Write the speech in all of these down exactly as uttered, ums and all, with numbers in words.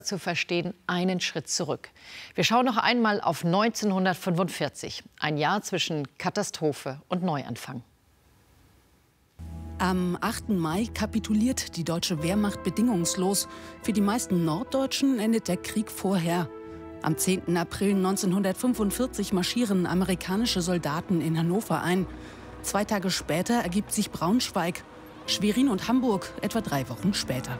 zu verstehen, einen Schritt zurück. Wir schauen noch einmal auf neunzehnhundertfünfundvierzig, ein Jahr zwischen Katastrophe und Neuanfang. Am achten Mai kapituliert die deutsche Wehrmacht bedingungslos. Für die meisten Norddeutschen endet der Krieg vorher. Am zehnten April neunzehnhundertfünfundvierzig marschieren amerikanische Soldaten in Hannover ein. Zwei Tage später ergibt sich Braunschweig. Schwerin und Hamburg etwa drei Wochen später.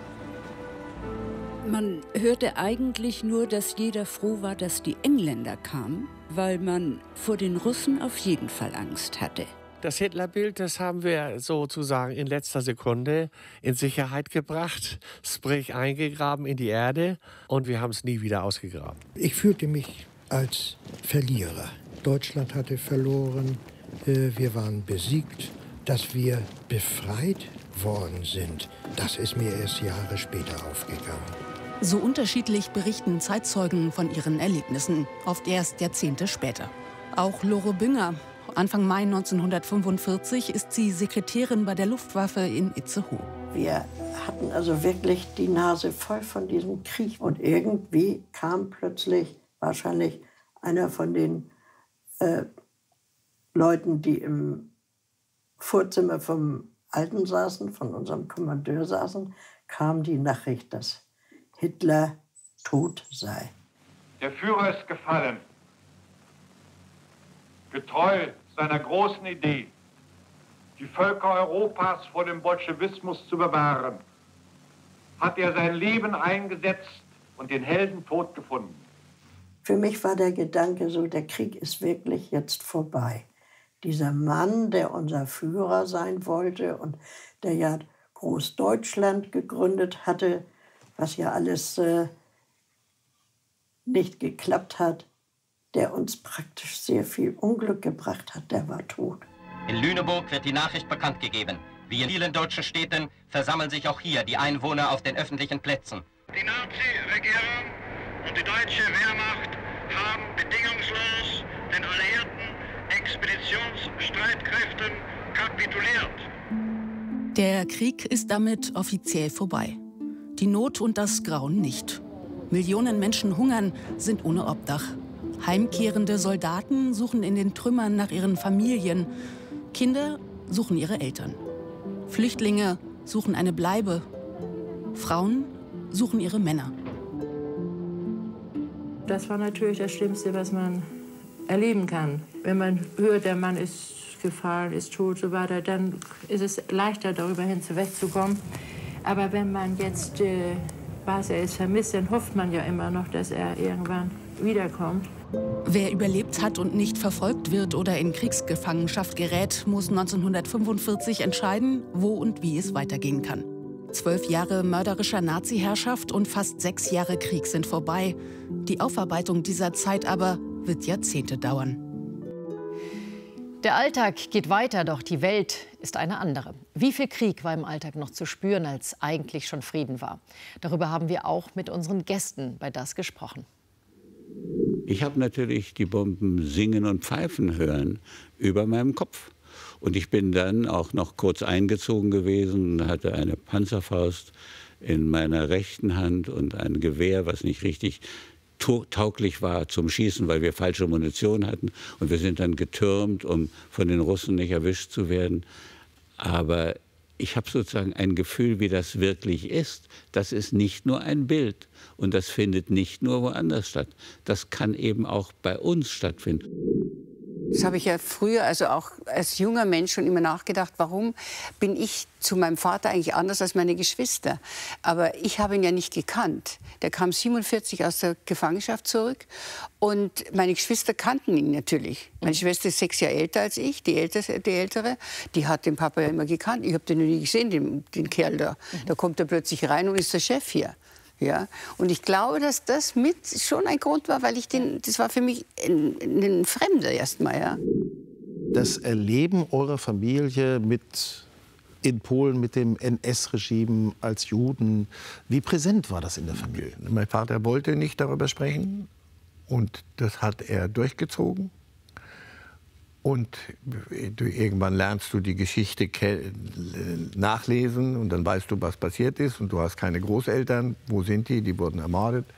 Man hörte eigentlich nur, dass jeder froh war, dass die Engländer kamen, weil man vor den Russen auf jeden Fall Angst hatte. Das Hitlerbild, das haben wir sozusagen in letzter Sekunde in Sicherheit gebracht, sprich eingegraben in die Erde, und wir haben es nie wieder ausgegraben. Ich fühlte mich als Verlierer. Deutschland hatte verloren, wir waren besiegt. Dass wir befreit worden sind, das ist mir erst Jahre später aufgegangen. So unterschiedlich berichten Zeitzeugen von ihren Erlebnissen, oft erst Jahrzehnte später. Auch Lore Bünger. Anfang Mai neunzehnhundertfünfundvierzig ist sie Sekretärin bei der Luftwaffe in Itzehoe. Wir hatten also wirklich die Nase voll von diesem Krieg. Und irgendwie kam plötzlich wahrscheinlich einer von den äh, Leuten, die im Vorzimmer vom Alten saßen, von unserem Kommandeur saßen, kam die Nachricht, dass Hitler tot sei. Der Führer ist gefallen. Getreu seiner großen Idee, die Völker Europas vor dem Bolschewismus zu bewahren, hat er sein Leben eingesetzt und den Heldentod gefunden. Für mich war der Gedanke so, der Krieg ist wirklich jetzt vorbei. Dieser Mann, der unser Führer sein wollte und der ja Großdeutschland gegründet hatte, was ja alles äh, nicht geklappt hat, der uns praktisch sehr viel Unglück gebracht hat, der war tot. In Lüneburg wird die Nachricht bekannt gegeben. Wie in vielen deutschen Städten versammeln sich auch hier die Einwohner auf den öffentlichen Plätzen. Die Nazi-Regierung und die deutsche Wehrmacht haben bedingungslos den Alliierten Expeditionsstreitkräften kapituliert. Der Krieg ist damit offiziell vorbei. Die Not und das Grauen nicht. Millionen Menschen hungern, sind ohne Obdach. Heimkehrende Soldaten suchen in den Trümmern nach ihren Familien. Kinder suchen ihre Eltern. Flüchtlinge suchen eine Bleibe. Frauen suchen ihre Männer. Das war natürlich das Schlimmste, was man erleben kann. Wenn man hört, der Mann ist gefallen, ist tot, so weiter, dann ist es leichter, darüber hinwegzukommen. Aber wenn man jetzt äh, weiß, er ist vermisst, dann hofft man ja immer noch, dass er irgendwann wiederkommt. Wer überlebt hat und nicht verfolgt wird oder in Kriegsgefangenschaft gerät, muss neunzehnhundertfünfundvierzig entscheiden, wo und wie es weitergehen kann. Zwölf Jahre mörderischer Nazi-Herrschaft und fast sechs Jahre Krieg sind vorbei. Die Aufarbeitung dieser Zeit aber wird Jahrzehnte dauern. Der Alltag geht weiter, doch die Welt ist eine andere. Wie viel Krieg war im Alltag noch zu spüren, als eigentlich schon Frieden war? Darüber haben wir auch mit unseren Gästen bei das gesprochen. Ich habe natürlich die Bomben singen und pfeifen hören über meinem Kopf. Und ich bin dann auch noch kurz eingezogen gewesen, hatte eine Panzerfaust in meiner rechten Hand und ein Gewehr, was nicht richtig tauglich war zum Schießen, weil wir falsche Munition hatten. Und wir sind dann getürmt, um von den Russen nicht erwischt zu werden. Aber ich habe sozusagen ein Gefühl, wie das wirklich ist. Das ist nicht nur ein Bild und das findet nicht nur woanders statt. Das kann eben auch bei uns stattfinden. Das habe ich ja früher, also auch als junger Mensch, schon immer nachgedacht, warum bin ich zu meinem Vater eigentlich anders als meine Geschwister? Aber ich habe ihn ja nicht gekannt. Der kam siebenundvierzig aus der Gefangenschaft zurück und meine Geschwister kannten ihn natürlich. Meine Schwester ist sechs Jahre älter als ich, die ältere, die ältere, die hat den Papa ja immer gekannt. Ich habe den noch nie gesehen, den, den Kerl da. Da kommt er plötzlich rein und ist der Chef hier. Ja, und ich glaube, dass das mit schon ein Grund war, weil ich den, das war für mich ein, ein Fremder erstmal. Ja. Das Erleben eurer Familie mit in Polen mit dem N S-Regime als Juden, wie präsent war das in der Familie? Mein Vater wollte nicht darüber sprechen und das hat er durchgezogen. Und du, irgendwann lernst du die Geschichte nachlesen und dann weißt du, was passiert ist. Und du hast keine Großeltern. Wo sind die? Die wurden ermordet.